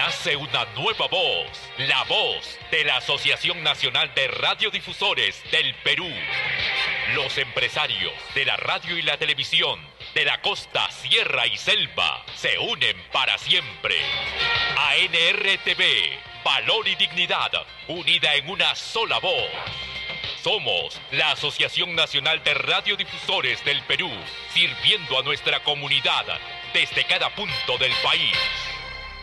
Nace una nueva voz, la voz de la Asociación Nacional de Radiodifusores del Perú. Los empresarios de la radio y la televisión de la costa, sierra y selva se unen para siempre. ANRTV, valor y dignidad, unida en una sola voz. Somos la Asociación Nacional de Radiodifusores del Perú, sirviendo a nuestra comunidad desde cada punto del país.